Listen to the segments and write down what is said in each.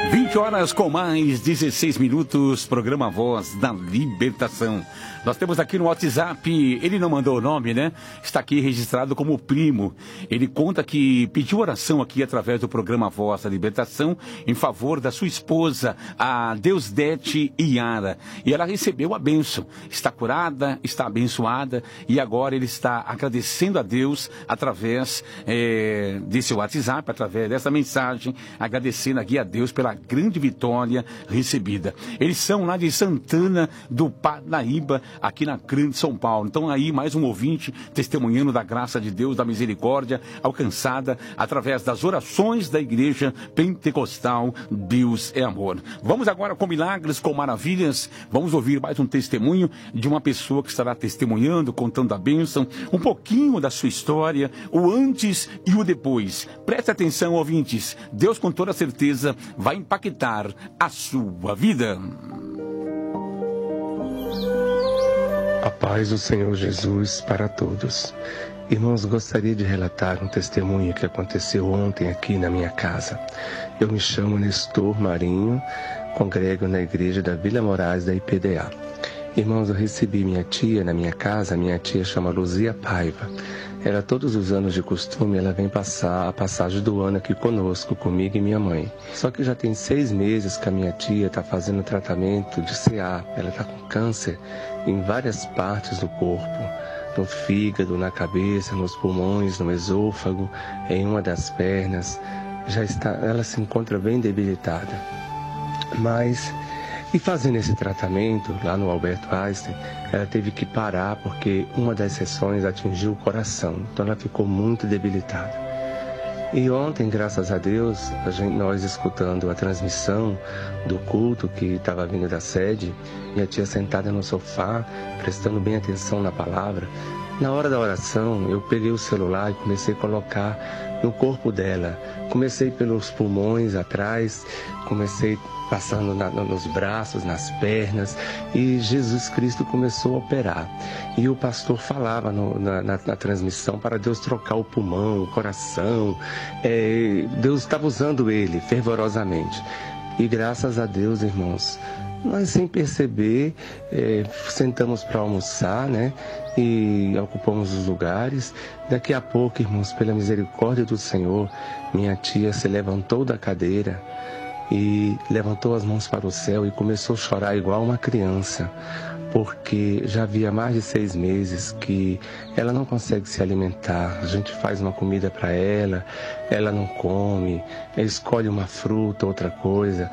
20 horas com mais 16 minutos, programa Voz da Libertação. Nós temos aqui no WhatsApp, ele não mandou o nome, né? Está aqui registrado como primo. Ele conta que pediu oração aqui através do programa Voz da Libertação em favor da sua esposa, a Deusdete Iara. E ela recebeu a bênção. Está curada, está abençoada e agora ele está agradecendo a Deus através desse WhatsApp, através dessa mensagem, agradecendo aqui a Deus pela grande vitória recebida. Eles são lá de Santana do Parnaíba, aqui na Grande São Paulo. Então aí mais um ouvinte testemunhando da graça de Deus, da misericórdia alcançada através das orações da Igreja Pentecostal Deus é Amor. Vamos agora com milagres, com maravilhas. Vamos ouvir mais um testemunho de uma pessoa que estará testemunhando, contando a bênção, um pouquinho da sua história, o antes e o depois. Preste atenção, ouvintes. Deus com toda certeza vai impactar a sua vida. A paz do Senhor Jesus para todos. Irmãos, gostaria de relatar um testemunho que aconteceu ontem aqui na minha casa. Eu me chamo Nestor Marinho, congrego na igreja da Vila Moraes da IPDA. Irmãos, eu recebi minha tia na minha casa, minha tia chama Luzia Paiva. Ela, todos os anos de costume, ela vem passar a passagem do ano aqui conosco, comigo e minha mãe. Só que já tem 6 meses que a minha tia está fazendo tratamento de CA. Ela está com câncer em várias partes do corpo, no fígado, na cabeça, nos pulmões, no esôfago, em uma das pernas. Ela se encontra bem debilitada. E fazendo esse tratamento lá no Alberto Einstein, ela teve que parar porque uma das sessões atingiu o coração. Então ela ficou muito debilitada. E ontem, graças a Deus, nós escutando a transmissão do culto que estava vindo da sede, minha tia sentada no sofá, prestando bem atenção na palavra. Na hora da oração, eu peguei o celular e comecei a colocar no corpo dela. Comecei pelos pulmões atrás, comecei passando nos braços, nas pernas, e Jesus Cristo começou a operar. E o pastor falava na transmissão para Deus trocar o pulmão, o coração. Deus estava usando ele fervorosamente. E graças a Deus, irmãos, nós sem perceber, sentamos para almoçar, né? E ocupamos os lugares. Daqui a pouco, irmãos, pela misericórdia do Senhor, minha tia se levantou da cadeira e levantou as mãos para o céu e começou a chorar igual uma criança, porque já havia mais de 6 meses que ela não consegue se alimentar. A gente faz uma comida para ela, ela não come, ela escolhe uma fruta, outra coisa,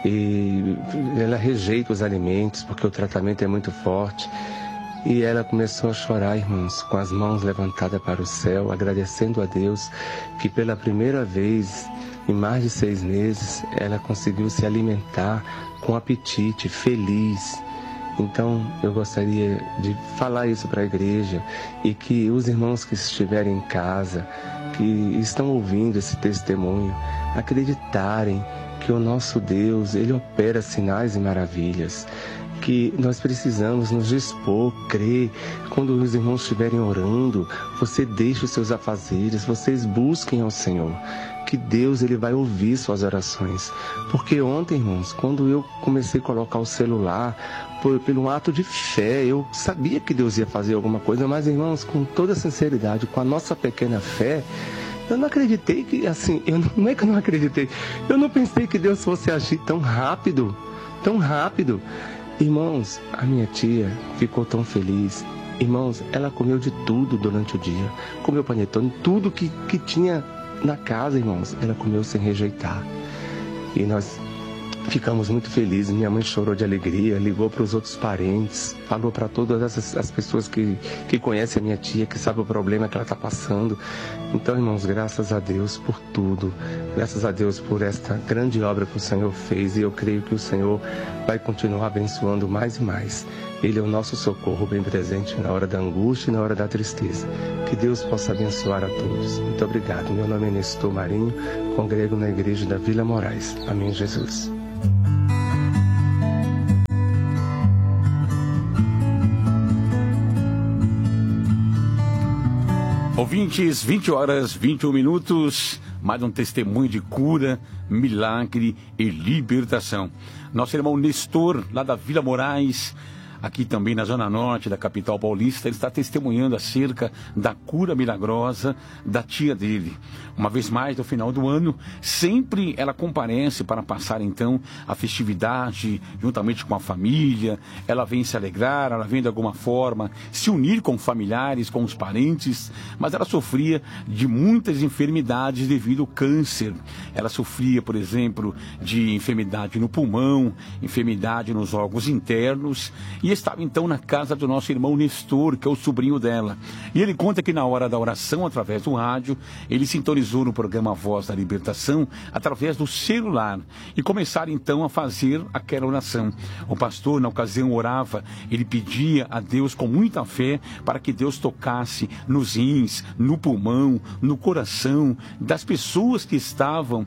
e ela rejeita os alimentos porque o tratamento é muito forte. E ela começou a chorar, irmãos, com as mãos levantadas para o céu, agradecendo a Deus que pela primeira vez em mais de 6 meses, ela conseguiu se alimentar com apetite, feliz. Então, eu gostaria de falar isso para a igreja e que os irmãos que estiverem em casa, que estão ouvindo esse testemunho, acreditarem que o nosso Deus, Ele opera sinais e maravilhas. Que nós precisamos nos dispor, crer. Quando os irmãos estiverem orando, você deixe os seus afazeres, vocês busquem ao Senhor. Que Deus, Ele vai ouvir suas orações. Porque ontem, irmãos, quando eu comecei a colocar o celular, pelo ato de fé, eu sabia que Deus ia fazer alguma coisa, mas, irmãos, com toda sinceridade, com a nossa pequena fé, eu não acreditei que, assim, não é que eu não acreditei, eu não pensei que Deus fosse agir tão rápido, tão rápido. Irmãos, a minha tia ficou tão feliz. Irmãos, ela comeu de tudo durante o dia. Comeu panetone, tudo que tinha na casa, irmãos, ela comeu sem rejeitar. E nós ficamos muito felizes. Minha mãe chorou de alegria, ligou para os outros parentes, falou para todas as pessoas que conhecem a minha tia, que sabem o problema que ela está passando. Então, irmãos, graças a Deus por tudo. Graças a Deus por esta grande obra que o Senhor fez. E eu creio que o Senhor vai continuar abençoando mais e mais. Ele é o nosso socorro bem presente na hora da angústia e na hora da tristeza. Que Deus possa abençoar a todos. Muito obrigado. Meu nome é Nestor Marinho, congrego na igreja da Vila Moraes. Amém, Jesus. Ouvintes, 20 horas, 21 minutos. mais um testemunho de cura, milagre e libertação. Nosso irmão Nestor, lá da Vila Moraes, aqui também na Zona Norte da capital paulista, ele está testemunhando acerca da cura milagrosa da tia dele. Uma vez mais, no final do ano, sempre ela comparece para passar então a festividade juntamente com a família. Ela vem se alegrar, ela vem de alguma forma se unir com familiares, com os parentes, mas ela sofria de muitas enfermidades devido ao câncer. Ela sofria, por exemplo, de enfermidade no pulmão, enfermidade nos órgãos internos, e estava então na casa do nosso irmão Nestor, que é o sobrinho dela. E ele conta que na hora da oração, através do rádio, ele sintonizou no programa Voz da Libertação, através do celular, e começaram então a fazer aquela oração. O pastor, na ocasião, orava, ele pedia a Deus com muita fé para que Deus tocasse nos rins, no pulmão, no coração das pessoas que estavam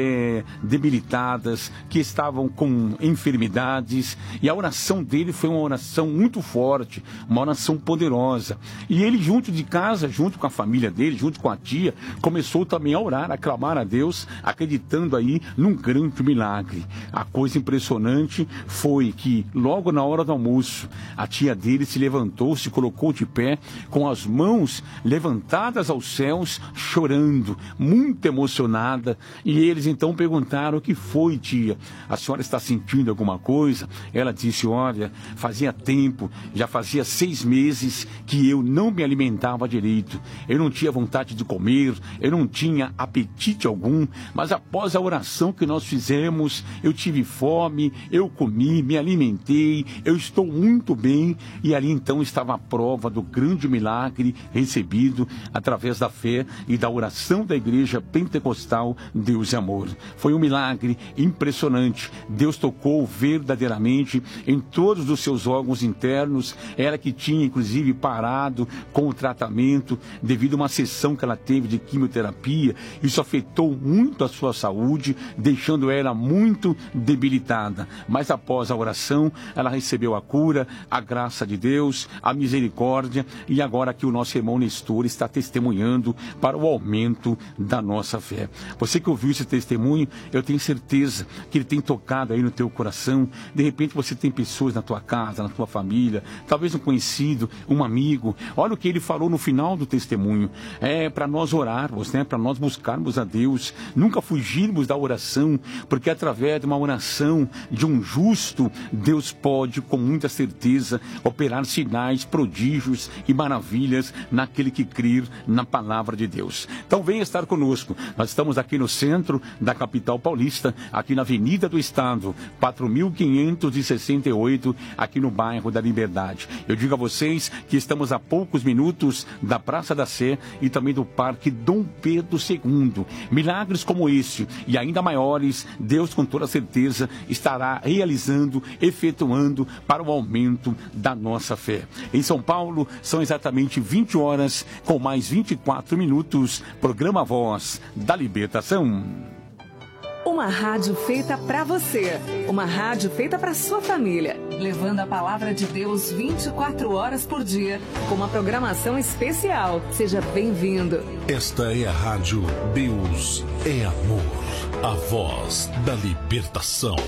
debilitadas, que estavam com enfermidades, e a oração dele foi uma oração muito forte, uma oração poderosa. E ele, junto de casa, junto com a família dele, junto com a tia, começou também a orar, a clamar a Deus, acreditando aí num grande milagre. A coisa impressionante foi que logo na hora do almoço, a tia dele se levantou, se colocou de pé, com as mãos levantadas aos céus, chorando, muito emocionada, e eles então perguntaram: o que foi, tia? A senhora está sentindo alguma coisa? Ela disse: olha, fazia tempo, já fazia 6 meses que eu não me alimentava direito, eu não tinha vontade de comer, eu não tinha apetite algum, mas após a oração que nós fizemos, eu tive fome, eu comi, me alimentei, eu estou muito bem. E ali então estava a prova do grande milagre recebido através da fé e da oração da igreja pentecostal Deus é Amor. Foi um milagre impressionante. Deus tocou verdadeiramente em todos os seus órgãos internos. Ela que tinha inclusive parado com o tratamento devido a uma sessão que ela teve de quimioterapia. Isso afetou muito a sua saúde, deixando ela muito debilitada. Mas após a oração, ela recebeu a cura, a graça de Deus, a misericórdia, e agora que o nosso irmão Nestor está testemunhando para o aumento da nossa fé. Você que ouviu esse testemunho, eu tenho certeza que ele tem tocado aí no teu coração. De repente você tem pessoas na tua casa, na tua família, talvez um conhecido, um amigo. Olha o que ele falou no final do testemunho. É para nós orarmos, né? Para nós buscarmos a Deus, nunca fugirmos da oração, porque através de uma oração de um justo, Deus pode com muita certeza operar sinais, prodígios e maravilhas naquele que crer na palavra de Deus. Então venha estar conosco. Nós estamos aqui no centro da capital paulista, aqui na Avenida do Estado, 4.568, aqui no bairro da Liberdade. Eu digo a vocês que estamos a poucos minutos da Praça da Sé e também do Parque Dom Pedro II. Milagres como este e ainda maiores, Deus com toda certeza estará realizando, efetuando para o aumento da nossa fé. Em São Paulo, são exatamente 20 horas com mais 24 minutos. Programa Voz da Libertação. Uma rádio feita para você. Uma rádio feita para sua família. Levando a palavra de Deus 24 horas por dia. Com uma programação especial. Seja bem-vindo. Esta é a rádio Deus é Amor. A voz da libertação.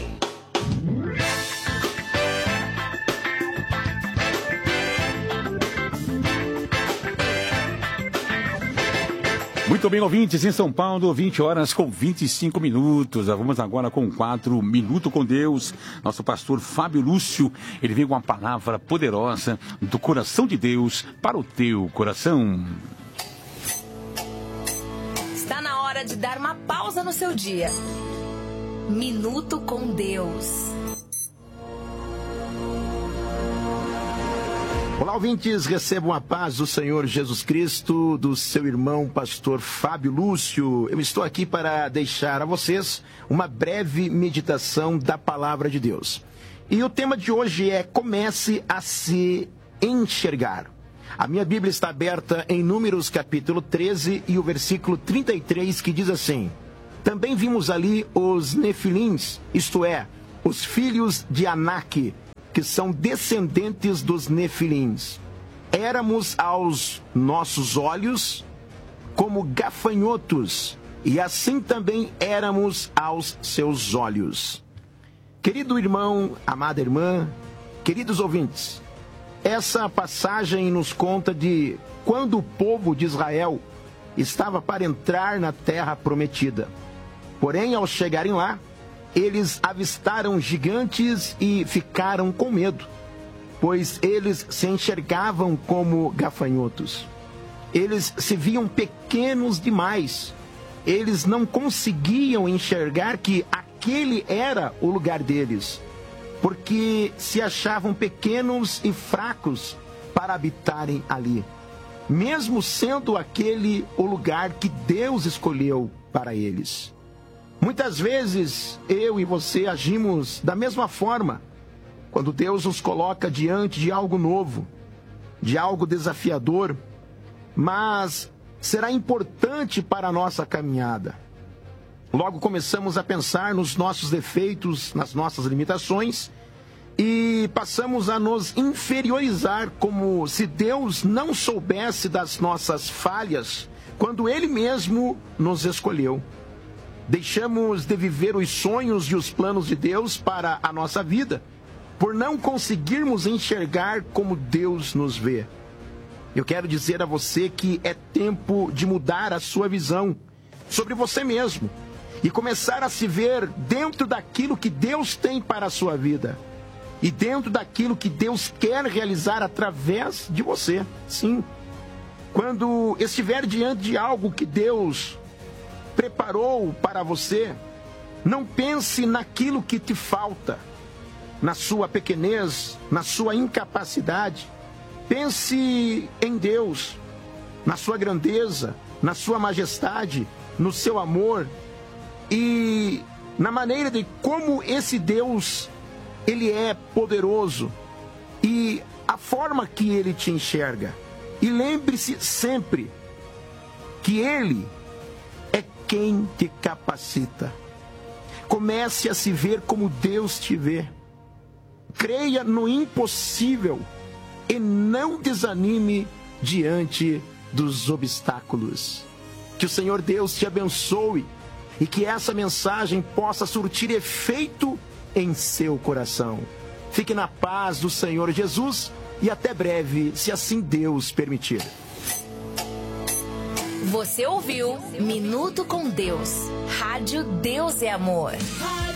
Muito bem, ouvintes, em São Paulo, 20 horas com 25 minutos. Vamos agora com 4 Minutos com Deus. Nosso pastor Fábio Lúcio, ele vem com uma palavra poderosa do coração de Deus para o teu coração. Está na hora de dar uma pausa no seu dia. Minuto com Deus. Olá, ouvintes, recebam a paz do Senhor Jesus Cristo, do seu irmão pastor Fábio Lúcio. Eu estou aqui para deixar a vocês uma breve meditação da palavra de Deus. E o tema de hoje é: comece a se enxergar. A minha Bíblia está aberta em Números capítulo 13 e o versículo 33, que diz assim: também vimos ali os Nefilins, isto é, os filhos de Anak, que são descendentes dos Nefilins. Éramos aos nossos olhos como gafanhotos e assim também éramos aos seus olhos. Querido irmão, amada irmã, queridos ouvintes, essa passagem nos conta de quando o povo de Israel estava para entrar na terra prometida. Porém, ao chegarem lá, eles avistaram gigantes e ficaram com medo, pois eles se enxergavam como gafanhotos. Eles se viam pequenos demais. Eles não conseguiam enxergar que aquele era o lugar deles, porque se achavam pequenos e fracos para habitarem ali, mesmo sendo aquele o lugar que Deus escolheu para eles. Muitas vezes eu e você agimos da mesma forma, quando Deus nos coloca diante de algo novo, de algo desafiador, mas será importante para a nossa caminhada. Logo começamos a pensar nos nossos defeitos, nas nossas limitações, e passamos a nos inferiorizar como se Deus não soubesse das nossas falhas, quando Ele mesmo nos escolheu. Deixamos de viver os sonhos e os planos de Deus para a nossa vida, por não conseguirmos enxergar como Deus nos vê. Eu quero dizer a você que é tempo de mudar a sua visão sobre você mesmo e começar a se ver dentro daquilo que Deus tem para a sua vida e dentro daquilo que Deus quer realizar através de você. Sim, quando estiver diante de algo que Deus preparou para você, não pense naquilo que te falta, na sua pequenez, na sua incapacidade. Pense em Deus, na sua grandeza, na sua majestade, no seu amor e na maneira de como esse Deus, Ele é poderoso e a forma que Ele te enxerga. E lembre-se sempre que Ele é quem te capacita. Comece a se ver como Deus te vê. Creia no impossível e não desanime diante dos obstáculos. Que o Senhor Deus te abençoe e que essa mensagem possa surtir efeito em seu coração. Fique na paz do Senhor Jesus e até breve, se assim Deus permitir. Você ouviu Minuto com Deus. Rádio Deus é Amor.